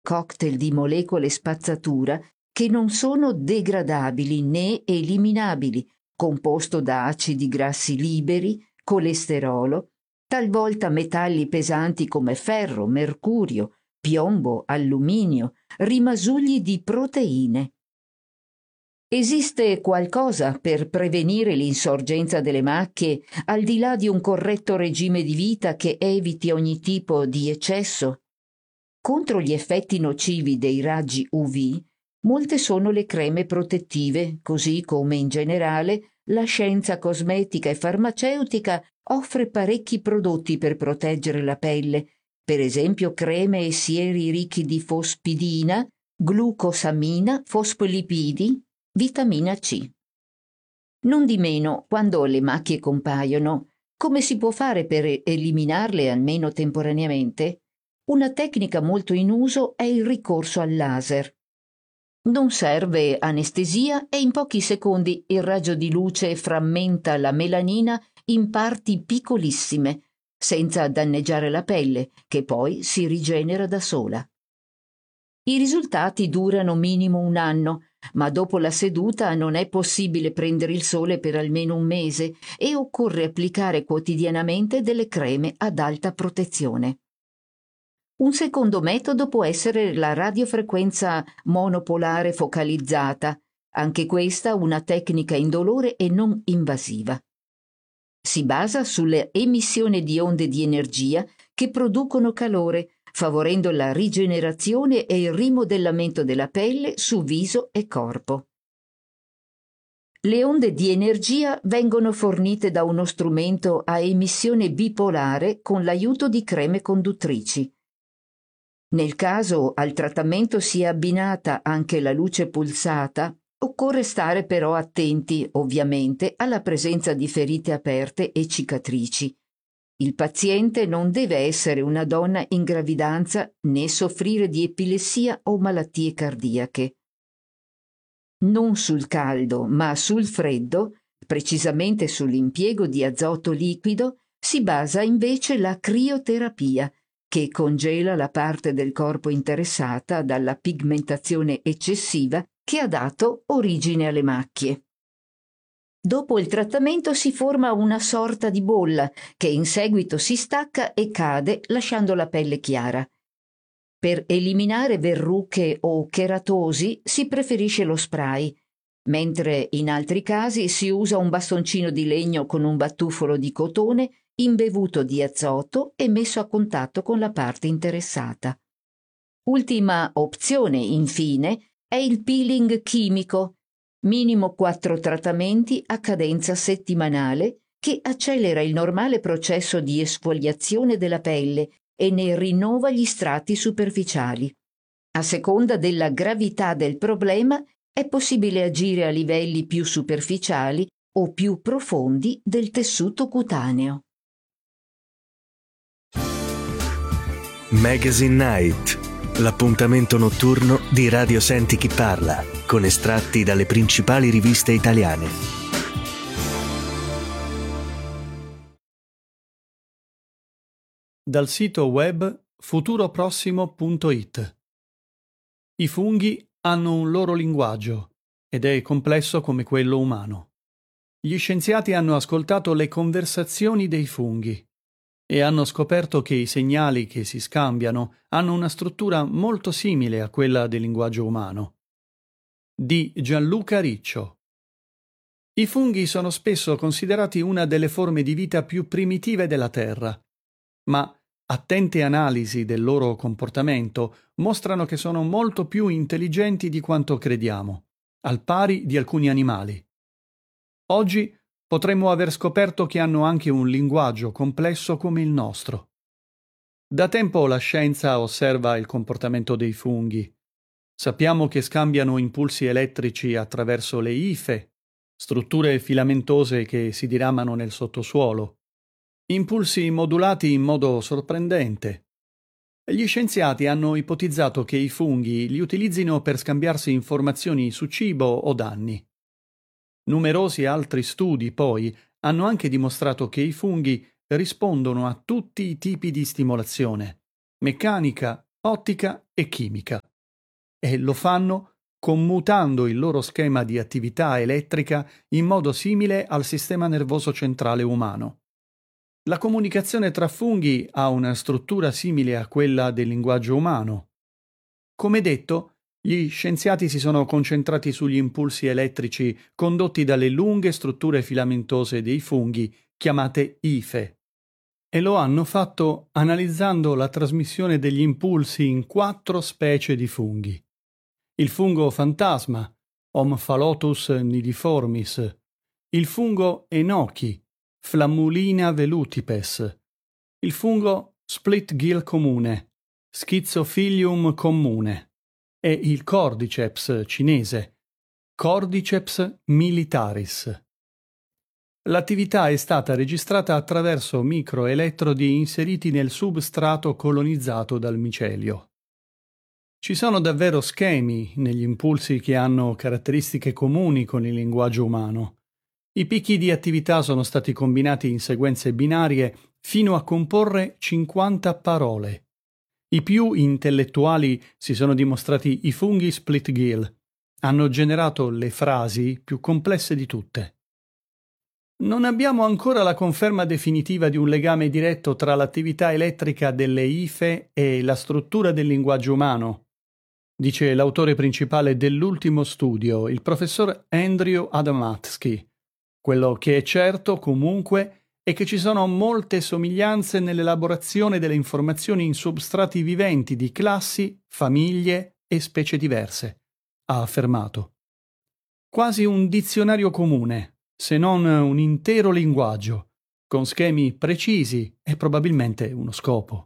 cocktail di molecole spazzatura che non sono degradabili né eliminabili, composto da acidi grassi liberi, colesterolo, talvolta metalli pesanti come ferro, mercurio, piombo, alluminio, rimasugli di proteine. Esiste qualcosa per prevenire l'insorgenza delle macchie al di là di un corretto regime di vita che eviti ogni tipo di eccesso? Contro gli effetti nocivi dei raggi UV, molte sono le creme protettive, così come in generale la scienza cosmetica e farmaceutica offre parecchi prodotti per proteggere la pelle, per esempio creme e sieri ricchi di fosfidina, glucosamina, fosfolipidi, vitamina C. Nondimeno, quando le macchie compaiono, come si può fare per eliminarle almeno temporaneamente? Una tecnica molto in uso è il ricorso al laser. Non serve anestesia e in pochi secondi il raggio di luce frammenta la melanina in parti piccolissime, senza danneggiare la pelle, che poi si rigenera da sola. I risultati durano minimo 1 anno, ma dopo la seduta non è possibile prendere il sole per almeno 1 mese e occorre applicare quotidianamente delle creme ad alta protezione. Un secondo metodo può essere la radiofrequenza monopolare focalizzata, anche questa una tecnica indolore e non invasiva. Si basa sull'emissione di onde di energia che producono calore, favorendo la rigenerazione e il rimodellamento della pelle su viso e corpo. Le onde di energia vengono fornite da uno strumento a emissione bipolare con l'aiuto di creme conduttrici. Nel caso al trattamento sia abbinata anche la luce pulsata, occorre stare però attenti, ovviamente, alla presenza di ferite aperte e cicatrici. Il paziente non deve essere una donna in gravidanza né soffrire di epilessia o malattie cardiache. Non sul caldo, ma sul freddo, precisamente sull'impiego di azoto liquido, si basa invece la crioterapia, che congela la parte del corpo interessata dalla pigmentazione eccessiva che ha dato origine alle macchie. Dopo il trattamento si forma una sorta di bolla che in seguito si stacca e cade lasciando la pelle chiara. Per eliminare verruche o cheratosi si preferisce lo spray, mentre in altri casi si usa un bastoncino di legno con un batuffolo di cotone imbevuto di azoto e messo a contatto con la parte interessata. Ultima opzione, infine, è il peeling chimico, minimo 4 trattamenti a cadenza settimanale, che accelera il normale processo di esfoliazione della pelle e ne rinnova gli strati superficiali. A seconda della gravità del problema è possibile agire a livelli più superficiali o più profondi del tessuto cutaneo. Magazine Night, l'appuntamento notturno di Radio Senti Chi Parla, con estratti dalle principali riviste italiane. Dal sito web futuroprossimo.it. I funghi hanno un loro linguaggio ed è complesso come quello umano. Gli scienziati hanno ascoltato le conversazioni dei funghi e hanno scoperto che i segnali che si scambiano hanno una struttura molto simile a quella del linguaggio umano. Di Gianluca Riccio. I funghi sono spesso considerati una delle forme di vita più primitive della Terra, ma attente analisi del loro comportamento mostrano che sono molto più intelligenti di quanto crediamo, al pari di alcuni animali. Oggi potremmo aver scoperto che hanno anche un linguaggio complesso come il nostro. Da tempo la scienza osserva il comportamento dei funghi. Sappiamo che scambiano impulsi elettrici attraverso le ife, strutture filamentose che si diramano nel sottosuolo. Impulsi modulati in modo sorprendente. Gli scienziati hanno ipotizzato che i funghi li utilizzino per scambiarsi informazioni su cibo o danni. Numerosi altri studi, poi, hanno anche dimostrato che i funghi rispondono a tutti i tipi di stimolazione, meccanica ottica e chimica. E lo fanno commutando il loro schema di attività elettrica in modo simile al sistema nervoso centrale umano. La comunicazione tra funghi ha una struttura simile a quella del linguaggio umano. Come detto, gli scienziati si sono concentrati sugli impulsi elettrici condotti dalle lunghe strutture filamentose dei funghi, chiamate ife, e lo hanno fatto analizzando la trasmissione degli impulsi in 4 specie di funghi. Il fungo fantasma, Omphalotus nidiformis, il fungo enochi, Flammulina velutipes, il fungo split gill comune, Schizophilium comune, e il cordyceps cinese, Cordyceps militaris. L'attività è stata registrata attraverso microelettrodi inseriti nel substrato colonizzato dal micelio. Ci sono davvero schemi negli impulsi che hanno caratteristiche comuni con il linguaggio umano. I picchi di attività sono stati combinati in sequenze binarie fino a comporre 50 parole. I più intellettuali si sono dimostrati i funghi split gill. Hanno generato le frasi più complesse di tutte. Non abbiamo ancora la conferma definitiva di un legame diretto tra l'attività elettrica delle ife e la struttura del linguaggio umano, dice l'autore principale dell'ultimo studio, il professor Andrew Adamatsky. Quello che è certo, comunque, è che ci sono molte somiglianze nell'elaborazione delle informazioni in substrati viventi di classi, famiglie e specie diverse, ha affermato. Quasi un dizionario comune, se non un intero linguaggio, con schemi precisi e probabilmente uno scopo.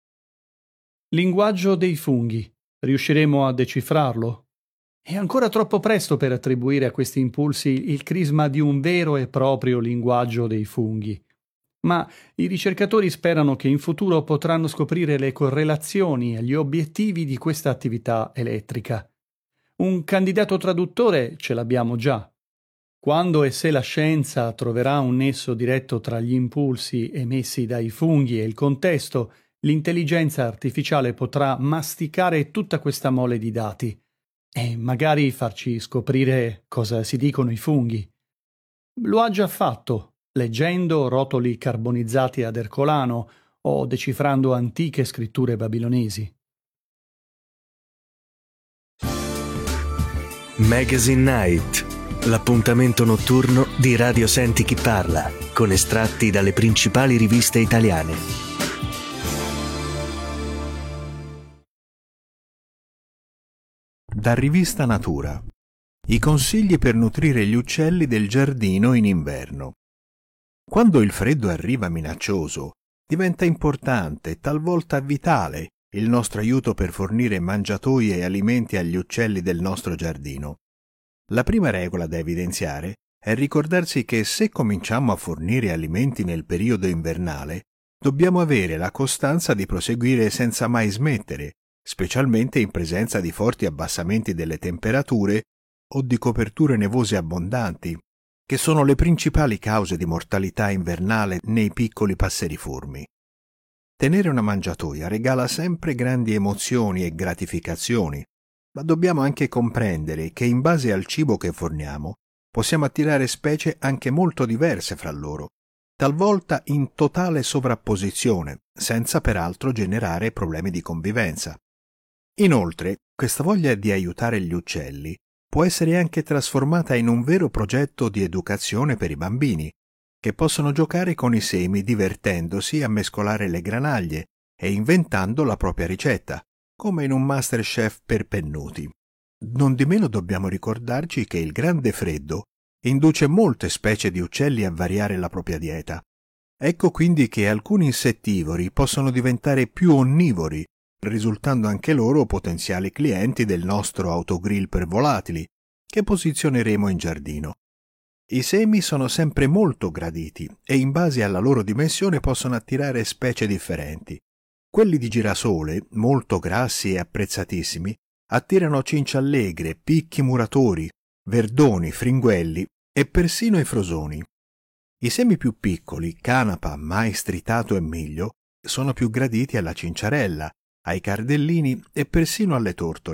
Linguaggio dei funghi. Riusciremo a decifrarlo? È ancora troppo presto per attribuire a questi impulsi il crisma di un vero e proprio linguaggio dei funghi. Ma i ricercatori sperano che in futuro potranno scoprire le correlazioni e gli obiettivi di questa attività elettrica. Un candidato traduttore ce l'abbiamo già. Quando e se la scienza troverà un nesso diretto tra gli impulsi emessi dai funghi e il contesto, l'intelligenza artificiale potrà masticare tutta questa mole di dati e magari farci scoprire cosa si dicono i funghi. Lo ha già fatto, leggendo rotoli carbonizzati ad Ercolano o decifrando antiche scritture babilonesi. Magazine Night, l'appuntamento notturno di Radio Senti Chi Parla, con estratti dalle principali riviste italiane. Da Rivista Natura. I consigli per nutrire gli uccelli del giardino in inverno. Quando il freddo arriva minaccioso, diventa importante e talvolta vitale il nostro aiuto per fornire mangiatoi e alimenti agli uccelli del nostro giardino. La prima regola da evidenziare è ricordarsi che se cominciamo a fornire alimenti nel periodo invernale, dobbiamo avere la costanza di proseguire senza mai smettere, specialmente in presenza di forti abbassamenti delle temperature o di coperture nevose abbondanti, che sono le principali cause di mortalità invernale nei piccoli passeriformi. Tenere una mangiatoia regala sempre grandi emozioni e gratificazioni, ma dobbiamo anche comprendere che in base al cibo che forniamo possiamo attirare specie anche molto diverse fra loro, talvolta in totale sovrapposizione, senza peraltro generare problemi di convivenza. Inoltre, questa voglia di aiutare gli uccelli può essere anche trasformata in un vero progetto di educazione per i bambini, che possono giocare con i semi divertendosi a mescolare le granaglie e inventando la propria ricetta, come in un MasterChef per pennuti. Nondimeno dobbiamo ricordarci che il grande freddo induce molte specie di uccelli a variare la propria dieta. Ecco quindi che alcuni insettivori possono diventare più onnivori, risultando anche loro potenziali clienti del nostro autogrill per volatili, che posizioneremo in giardino. I semi sono sempre molto graditi e in base alla loro dimensione possono attirare specie differenti. Quelli di girasole, molto grassi e apprezzatissimi, attirano cinciallegre, picchi muratori, verdoni, fringuelli e persino i frosoni. I semi più piccoli, canapa, mais tritato e miglio, sono più graditi alla cinciarella, ai cardellini e persino alle tortore.